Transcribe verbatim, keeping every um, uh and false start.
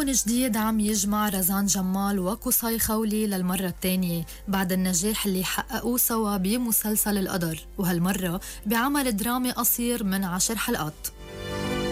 عالم جديد عم يجمع رزان جمال وقصي خولي للمرة الثانية بعد النجاح اللي حققوه سوا بمسلسل القدر، وهالمرة بعمل درامي قصير من عشر حلقات.